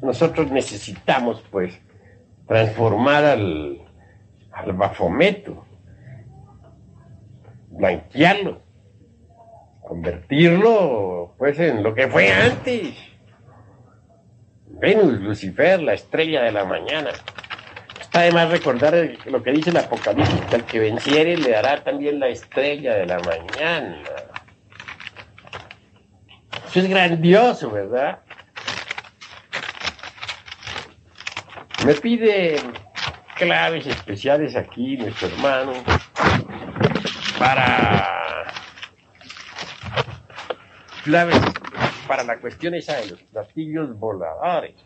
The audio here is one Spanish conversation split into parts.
nosotros necesitamos, pues, transformar al Bafometo, blanquearlo, convertirlo, pues, en lo que fue antes. Venus, Lucifer, la estrella de la mañana. Está además recordar lo que dice el Apocalipsis, que al que venciere le dará también la estrella de la mañana. Eso es grandioso, ¿verdad? Me pide claves especiales aquí nuestro hermano para claves para la cuestión esa de los platillos voladores.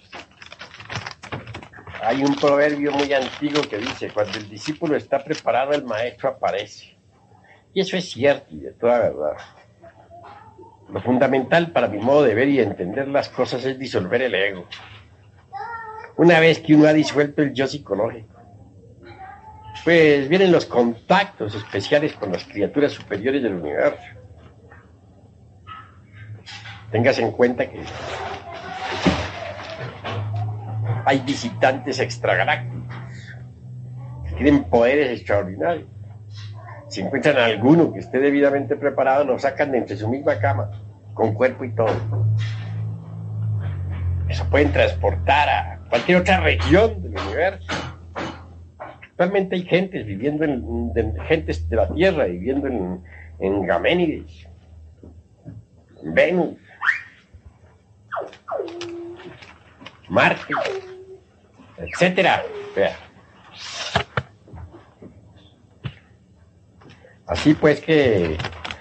Hay un proverbio muy antiguo que dice: cuando el discípulo está preparado, el maestro aparece. Y eso es cierto y de toda verdad. Lo fundamental para mi modo de ver y entender las cosas es disolver el ego. Una vez que uno ha disuelto el yo psicológico, pues vienen los contactos especiales con las criaturas superiores del universo. Téngase en cuenta que hay visitantes extragalácticos que tienen poderes extraordinarios. Si encuentran a alguno que esté debidamente preparado, lo sacan de entre su misma cama, con cuerpo y todo. Eso pueden transportar a cualquier otra región del universo. Actualmente hay gentes viviendo gentes de la Tierra viviendo en Gaménides, en Venus, Marte, etcétera. Así pues que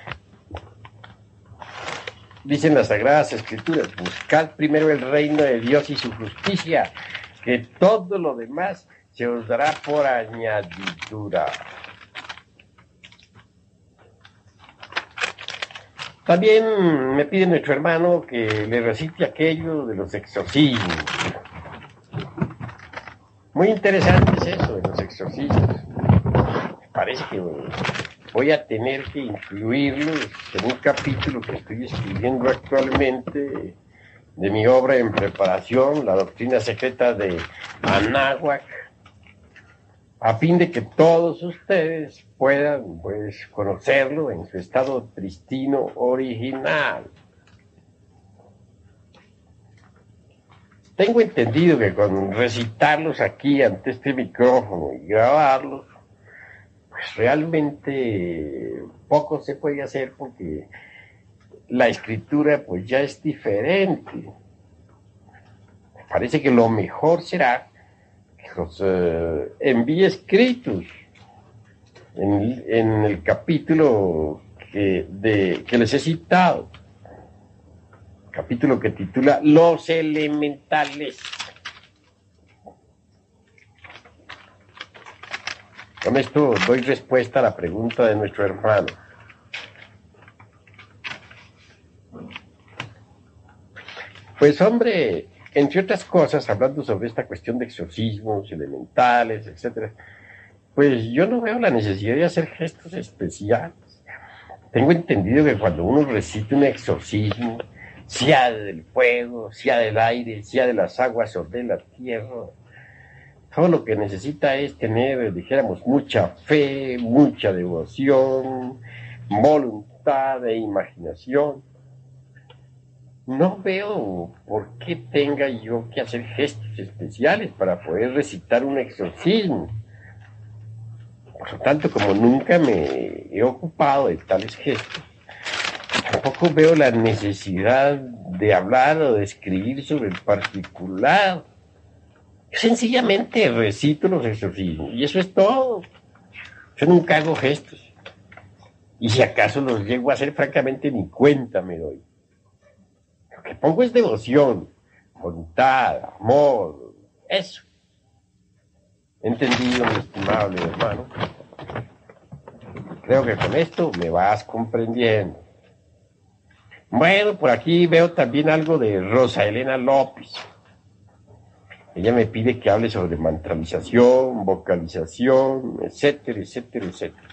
dicen las Sagradas Escrituras: buscad primero el reino de Dios y su justicia, que todo lo demás se os dará por añadidura. También me pide nuestro hermano que le recite aquello de los exorcismos. Muy interesante es eso de los exorcismos. Me parece que voy a tener que incluirlos en un capítulo que estoy escribiendo actualmente de mi obra en preparación, La doctrina secreta de Anáhuac, a fin de que todos ustedes puedan, pues, conocerlo en su estado pristino original. Tengo entendido que con recitarlos aquí ante este micrófono y grabarlos, pues realmente poco se puede hacer porque la escritura pues ya es diferente. Me parece que lo mejor será que los envíe escritos en el capítulo que les he citado, capítulo que titula Los elementales. Con esto doy respuesta a la pregunta de nuestro hermano. Pues hombre, entre otras cosas, hablando sobre esta cuestión de exorcismos, elementales, etcétera, pues yo no veo la necesidad de hacer gestos especiales. Tengo entendido que cuando uno recita un exorcismo, sea del fuego, sea del aire, sea de las aguas o de la tierra, todo lo que necesita es tener, dijéramos, mucha fe, mucha devoción, voluntad e imaginación. No veo por qué tenga yo que hacer gestos especiales para poder recitar un exorcismo. Por lo tanto, como nunca me he ocupado de tales gestos, tampoco veo la necesidad de hablar o de escribir sobre el particular. Yo sencillamente recito los exorcismos y eso es todo. Yo nunca hago gestos. Y si acaso los llego a hacer, francamente ni cuenta me doy. Lo que pongo es devoción, voluntad, amor, eso. ¿Entendido, mi estimable hermano? Creo que con esto me vas comprendiendo. Bueno, por aquí veo también algo de Rosa Elena López. Ella me pide que hable sobre mantralización, vocalización, etcétera, etcétera, etcétera.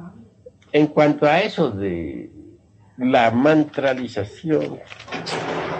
En cuanto a eso de la mantralización,